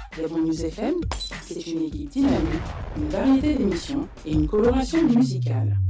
Gabon News FM, c'est une équipe dynamique, une variété d'émissions et une coloration musicale.